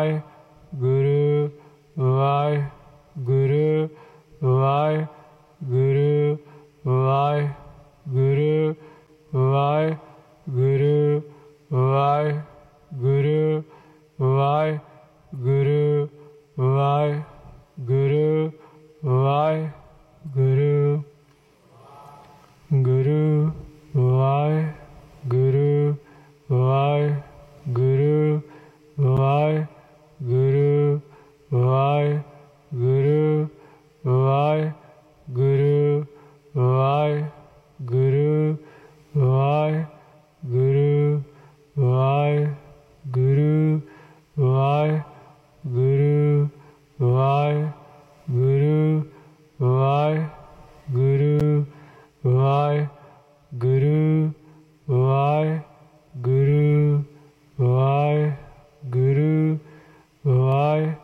Waheguru Waheguru Waheguru Waheguru Waheguru Waheguru Waheguru Waheguru Waheguru Guru Waheguru Waheguru Waheguru Waheguru Waheguru Waheguru Waheguru Waheguru Waheguru Waheguru Waheguru Waheguru Waheguru Waheguru Waheguru